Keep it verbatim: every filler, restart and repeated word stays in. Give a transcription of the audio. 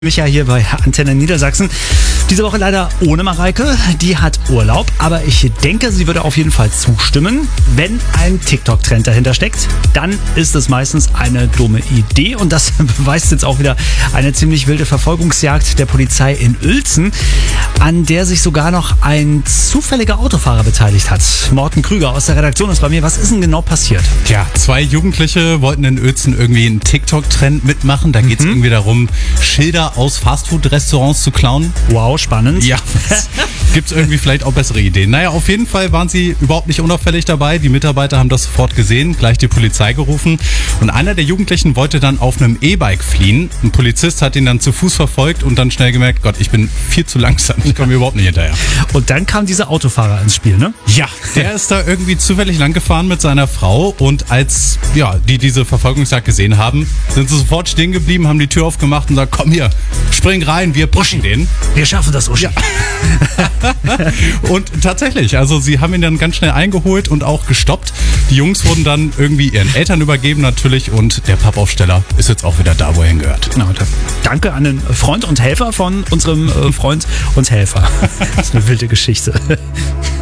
Micha hier bei Antenne Niedersachsen. Diese Woche leider ohne Mareike, die hat Urlaub, aber ich denke, sie würde auf jeden Fall zustimmen. Wenn ein TikTok-Trend dahinter steckt, dann ist es meistens eine dumme Idee und das beweist jetzt auch wieder eine ziemlich wilde Verfolgungsjagd der Polizei in Uelzen, an der sich sogar noch ein zufälliger Autofahrer beteiligt hat. Morten Krüger aus der Redaktion ist bei mir. Was ist denn genau passiert? Tja, zwei Jugendliche wollten in Uelzen irgendwie einen TikTok-Trend mitmachen. Da geht es mhm. irgendwie darum, Schilder aus Fastfood-Restaurants zu klauen. Wow, spannend. Ja, gibt es irgendwie vielleicht auch bessere Ideen. Naja, auf jeden Fall waren sie überhaupt nicht unauffällig dabei. Die Mitarbeiter haben das sofort gesehen, gleich die Polizei gerufen. Und einer der Jugendlichen wollte dann auf einem E-Bike fliehen. Ein Polizist hat ihn dann zu Fuß verfolgt und dann schnell gemerkt, Gott, ich bin viel zu langsam, ich komme überhaupt nicht hinterher. Und dann kam dieser Autofahrer ins Spiel, ne? Ja, der ist da irgendwie zufällig lang gefahren mit seiner Frau und als ja, die diese Verfolgungsjagd gesehen haben, sind sie sofort stehen geblieben, haben die Tür aufgemacht und gesagt, komm hier, spring rein, wir pushen den. Wir schaffen das, Uschi. Ja. Und tatsächlich, also sie haben ihn dann ganz schnell eingeholt und auch gestoppt. Die Jungs wurden dann irgendwie ihren Eltern übergeben natürlich und der Pappaufsteller ist jetzt auch wieder da, wo er hingehört. Na, danke an den Freund und Helfer von unserem äh, Freund und Helfer. Das ist eine wilde Geschichte.